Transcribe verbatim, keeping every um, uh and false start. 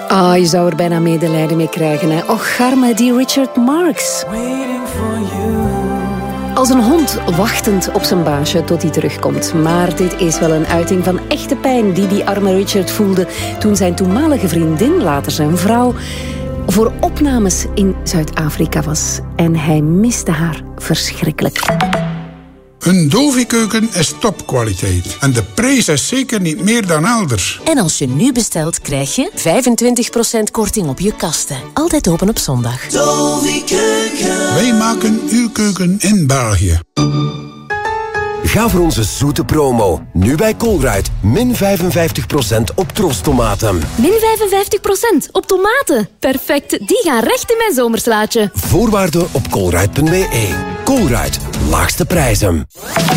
Ah, je zou er bijna medelijden mee krijgen, hè. Och, arme die Richard Marx. Als een hond wachtend op zijn baasje tot hij terugkomt. Maar dit is wel een uiting van echte pijn die die arme Richard voelde toen zijn toenmalige vriendin, later zijn vrouw, voor opnames in Zuid-Afrika was. En hij miste haar verschrikkelijk. Een Dovi-keuken is topkwaliteit. En de prijs is zeker niet meer dan elders. En als je nu bestelt, krijg je vijfentwintig procent korting op je kasten. Altijd open op zondag. Dovi-keuken. Wij maken uw keuken in België. Ga voor onze zoete promo. Nu bij Colruyt. Min vijfenvijftig procent op trostomaten. Min vijfenvijftig procent op tomaten. Perfect, die gaan recht in mijn zomerslaatje. Voorwaarden op colruyt punt be. Colruyt. Laagste prijzen.